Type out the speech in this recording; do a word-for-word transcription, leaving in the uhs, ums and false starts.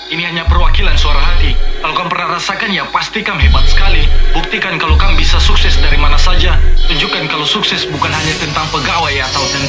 Ini hanya perwakilan suara hati. Kalau kamu pernah rasakan, ya pasti kamu hebat sekali. Buktikan kalau kamu bisa sukses dari mana saja. Tunjukkan kalau sukses bukan hanya tentang pegawai atau tentang